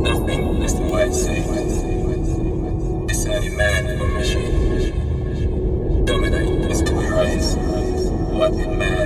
Nothing is the white say. It's only man for mission. Dominate is to rise. What in man?